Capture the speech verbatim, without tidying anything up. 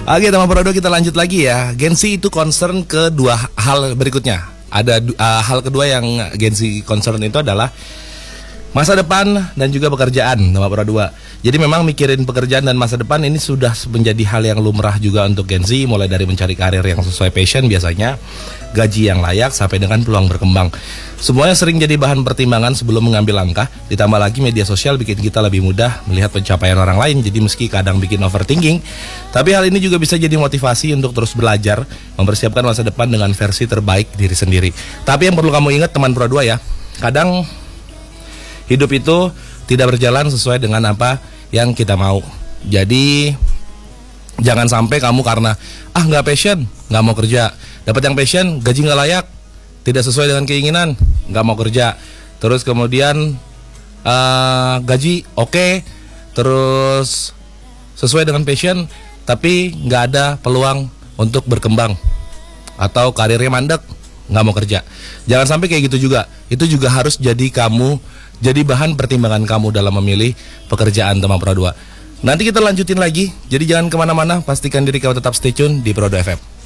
Oke teman Pro dua, kita lanjut lagi ya. Gen Z itu concern ke dua hal berikutnya. Ada uh, hal kedua yang Gen Z concern itu adalah masa depan dan juga pekerjaan, teman Pro dua. Jadi memang mikirin pekerjaan dan masa depan ini sudah menjadi hal yang lumrah juga untuk Gen Z. Mulai dari mencari karir yang sesuai passion biasanya, gaji yang layak, sampai dengan peluang berkembang. Semuanya sering jadi bahan pertimbangan sebelum mengambil langkah. Ditambah lagi media sosial bikin kita lebih mudah melihat pencapaian orang lain. Jadi meski kadang bikin overthinking, tapi hal ini juga bisa jadi motivasi untuk terus belajar, mempersiapkan masa depan dengan versi terbaik diri sendiri. Tapi yang perlu kamu ingat teman Pro dua ya, kadang hidup itu tidak berjalan sesuai dengan apa yang kita mau. Jadi jangan sampai kamu karena ah nggak passion, nggak mau kerja. Dapat yang passion, gaji nggak layak, tidak sesuai dengan keinginan, nggak mau kerja. Terus kemudian uh, gaji oke, okay, terus sesuai dengan passion, tapi nggak ada peluang untuk berkembang atau karirnya mandek, nggak mau kerja. Jangan sampai kayak gitu juga. Itu juga harus jadi kamu jadi bahan pertimbangan kamu dalam memilih pekerjaan teman Pro dua. Nanti kita lanjutin lagi. Jadi jangan kemana-mana, pastikan diri kamu tetap stay tune di Pro dua F M.